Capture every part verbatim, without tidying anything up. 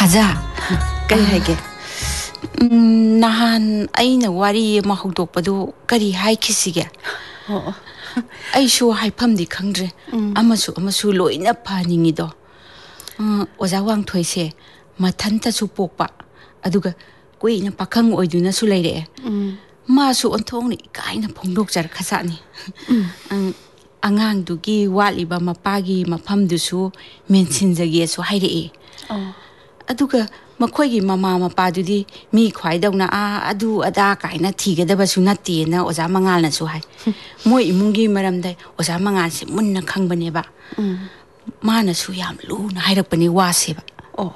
Thaja Kari haige Nahan aina wari ma hogdokpadu kari haikhisige Oh Aishu haifamdi khangdre amasu amasu loina phaningido Oja Wangthoi se mathanta su pokpa aduga kuina pakhang oiduna su leire ma su onthongni kaina phongdok jar khasani angang dugi waliba mapagi mafamdusu mensinjage su haire aduga makhoigi mama mapadudi mi khwaidawna a adu ada kaina thigedaba su natte na oja mangal na su hai moi imungi maramda oja mangal se munna khangbane ba mana su yam lu na hairakpani waseba oh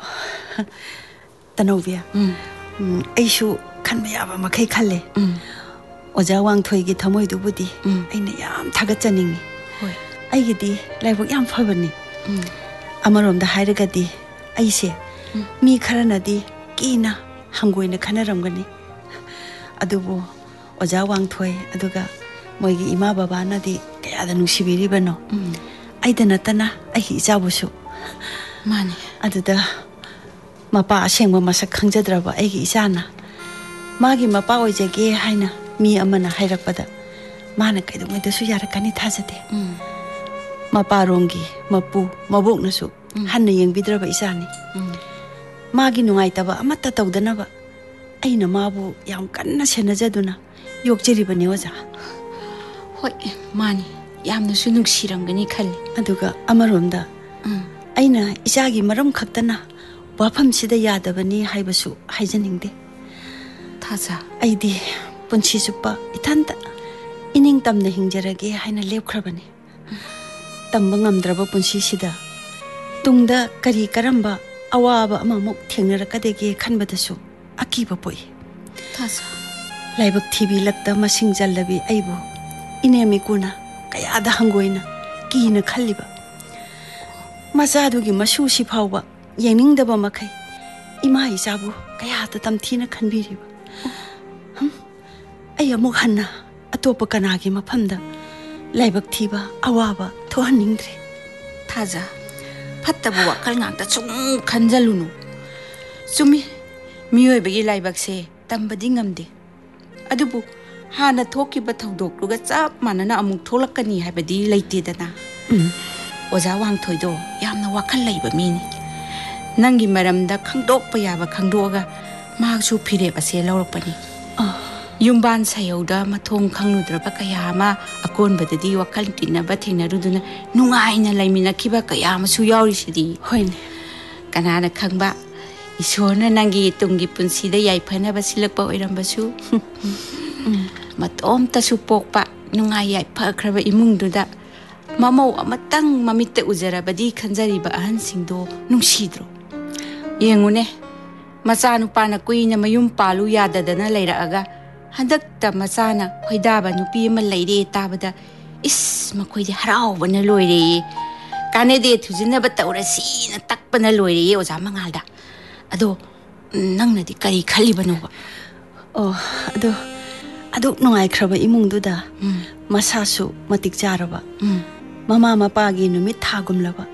Tanovia aishu khanba yaba makai khalle Oja Wangthoi gi thamoi du budi aina yam thagat chaningi hoi aigidi laibok yam phabani amarom da hairagadi aise mi kharanadi kina hangoina khanaramgani adubu Oja Wangthoi aduga moigi ima baba na di kaya da nusibiri bano aida natana ai ijabusu mani aduda mapa asengba masak khangjadraba aigi isana magi mapa oijage haina mi amana hairakpada mana kaidungaidasu yarakani thajade mapa rongi mapu maboknasu hanna yengbidraba isani magi nungaitaba amata tawdanaba aina mabu yam kanna senajaduna yokjeribane oja hoi mani yamna su nungsiramgani khalli aduga amaromda aina isagi maram khaktana wafam sida yadabani haibasu haijaningde Thaja aidi punchi supa ithanta ining tamna hingjarage haina lepkhrabani tamba ngamdraba punchi sida tungda kari karamba awaba amamuk thengnarakadege khanbadasu akiba poi Thaja laibak thibi lakta masing jallabi aibu inemi kuna kayada hangoina kina khalliba masadugi masu si phawba yeningdaba makai ima isabu kayada tamthina khanbiriba ay amuk hanna atopa kanagi mafamda laibak thiba awaba thohaningdre Thaja fattaba wakal ngakta chung khanjalunu chumi miyoibagi laibakse tambadi ngamde adubu hana thokiba thodokluga chap manana amuk tholakani haibadi leitedana Oja Wangthoi do yamna wakal leiba mini nangi maramda khangdokpa yaba khangdoga magsu phireba se lawrakpani Yumban sayauda mathong khangnudraba kayama akonbadadi wakal tinaba thengnaruduna nungaina laiminakhiba kayama su yauri hoine kanana khangba isona nangi tungi punsida yaiphanaba silakpa oirambasu matomta su pokpa nungai yaiphakraba imungduda mamau amatang mamitta ujarabadi khanjariba ahansingdo nungsidro yengune machanupana kuina mayum palu yadadana leiraaga handakta machana khoidaba nupi ama leire tabada is makhoidi haraubana loire kanede thujinaba tawrasi na takpana loire oja mangalda ado nangnadi kari khalibanoba oh ado ado nungai khraba imungduda masasu matik jaraba mama mapagi numit thagumlaba